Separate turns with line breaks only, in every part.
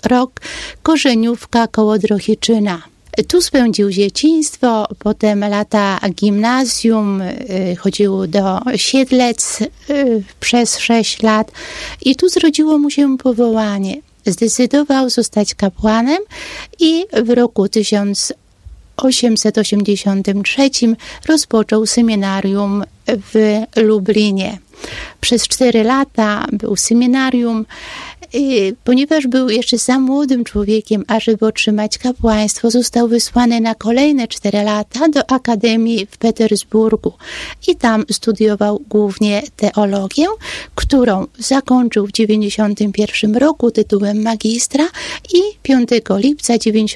rok, Korzeniówka koło Drohiczyna. Tu spędził dzieciństwo, potem lata gimnazjum, chodził do Siedlec przez 6 lat i tu zrodziło mu się powołanie. Zdecydował zostać kapłanem i w roku 1883 rozpoczął seminarium w Lublinie. Przez 4 lata był w seminarium, ponieważ był jeszcze za młodym człowiekiem, ażeby otrzymać kapłaństwo, został wysłany na kolejne 4 lata do Akademii w Petersburgu i tam studiował głównie teologię, którą zakończył w 1991 roku tytułem magistra i 5 lipca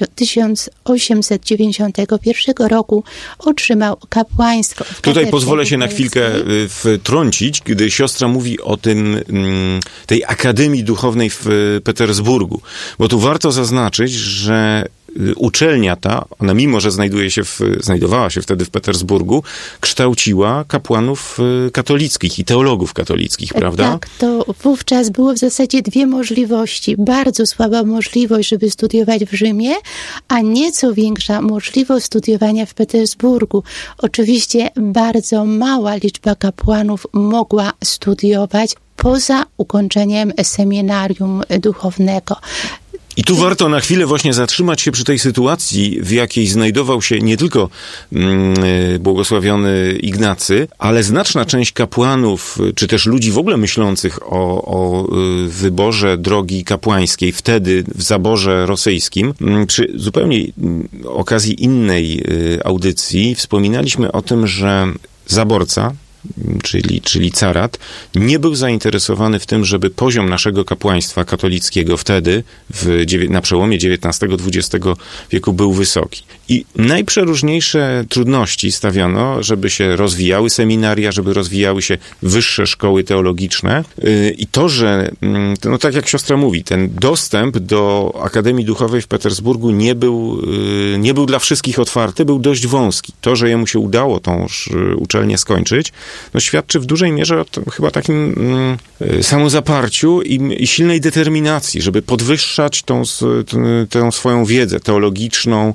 1891 roku otrzymał kapłaństwo.
Tutaj pozwolę się na chwilkę wtrącić, gdy siostra mówi o tej Akademii Duchownej w Petersburgu, bo tu warto zaznaczyć, że uczelnia ta, ona mimo, że znajdowała się wtedy w Petersburgu, kształciła kapłanów katolickich i teologów katolickich, prawda?
Tak, to wówczas było w zasadzie 2 możliwości. Bardzo słaba możliwość, żeby studiować w Rzymie, a nieco większa możliwość studiowania w Petersburgu. Oczywiście bardzo mała liczba kapłanów mogła studiować poza ukończeniem seminarium duchownego.
I tu warto na chwilę właśnie zatrzymać się przy tej sytuacji, w jakiej znajdował się nie tylko błogosławiony Ignacy, ale znaczna część kapłanów, czy też ludzi w ogóle myślących o wyborze drogi kapłańskiej wtedy w zaborze rosyjskim. Przy zupełnie okazji innej audycji wspominaliśmy o tym, że zaborca, czyli carat, nie był zainteresowany w tym, żeby poziom naszego kapłaństwa katolickiego wtedy, na przełomie XIX-XX wieku, był wysoki. I najprzeróżniejsze trudności stawiano, żeby się rozwijały seminaria, żeby rozwijały się wyższe szkoły teologiczne. I to, że, no tak jak siostra mówi, ten dostęp do Akademii Duchowej w Petersburgu nie był dla wszystkich otwarty, był dość wąski. To, że jemu się udało tą uczelnię skończyć, no świadczy w dużej mierze o chyba takim samozaparciu i silnej determinacji, żeby podwyższać tę swoją wiedzę teologiczną,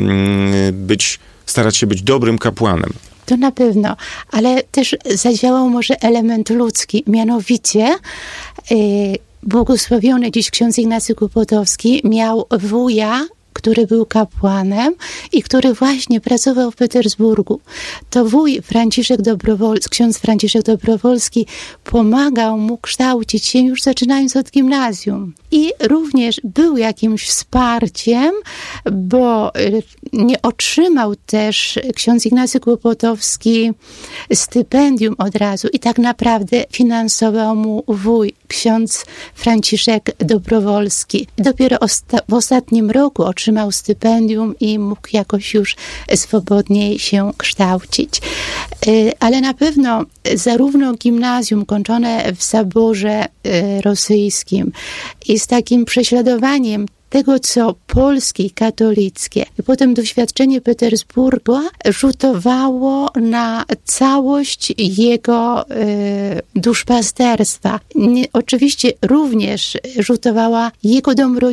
starać się być dobrym kapłanem.
To na pewno, ale też zadziałał może element ludzki, mianowicie błogosławiony dziś ksiądz Ignacy Kłopotowski miał wuja, który był kapłanem i który właśnie pracował w Petersburgu. To wuj ksiądz Franciszek Dobrowolski pomagał mu kształcić się już zaczynając od gimnazjum. I również był jakimś wsparciem, bo nie otrzymał też ksiądz Ignacy Kłopotowski stypendium od razu i tak naprawdę finansował mu wuj, ksiądz Franciszek Dobrowolski. Dopiero w ostatnim roku otrzymał stypendium i mógł jakoś już swobodniej się kształcić. Ale na pewno zarówno gimnazjum kończone w zaborze rosyjskim i z takim prześladowaniem tego, co polskie i katolickie, i potem doświadczenie Petersburga rzutowało na całość jego duszpasterstwa. Oczywiście również rzutował jego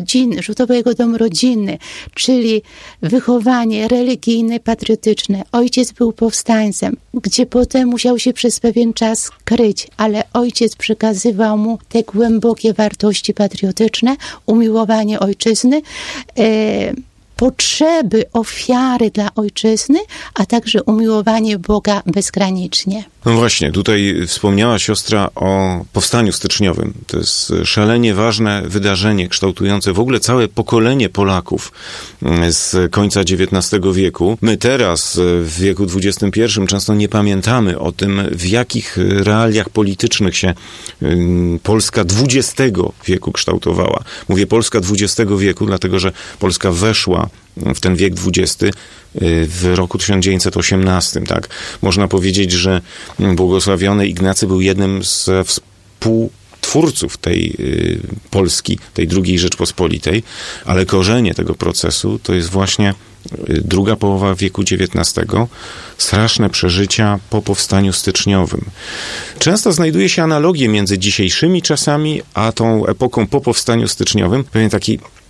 dom rodzinny, czyli wychowanie religijne, patriotyczne. Ojciec był powstańcem, gdzie potem musiał się przez pewien czas kryć, ale ojciec przekazywał mu te głębokie wartości patriotyczne, umiłowanie ojczyzny, potrzeby, ofiary dla ojczyzny, a także umiłowanie Boga bezgranicznie.
No właśnie, tutaj wspomniała siostra o powstaniu styczniowym. To jest szalenie ważne wydarzenie kształtujące w ogóle całe pokolenie Polaków z końca XIX wieku. My teraz w wieku XXI często nie pamiętamy o tym, w jakich realiach politycznych się Polska XX wieku kształtowała. Mówię Polska XX wieku, dlatego że Polska weszła w ten wiek XX w roku 1918, tak? Można powiedzieć, że błogosławiony Ignacy był jednym z współtwórców tej Polski, tej II Rzeczpospolitej, ale korzenie tego procesu to jest właśnie druga połowa wieku XIX, straszne przeżycia po powstaniu styczniowym. Często znajduje się analogie między dzisiejszymi czasami, a tą epoką po powstaniu styczniowym. Pewien taki